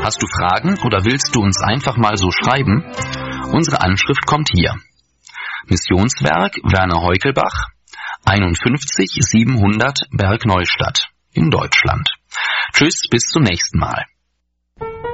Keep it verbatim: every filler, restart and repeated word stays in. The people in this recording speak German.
Hast du Fragen oder willst du uns einfach mal so schreiben? Unsere Anschrift kommt hier. Missionswerk Werner Heukelbach, einundfünfzig siebenhundert Bergneustadt in Deutschland. Tschüss, bis zum nächsten Mal.